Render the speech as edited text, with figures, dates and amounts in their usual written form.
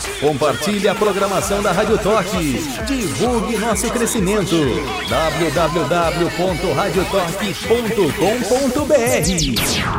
Compartilhe a programação da Rádio Toque. Divulgue nosso crescimento. www.radiotoque.com.br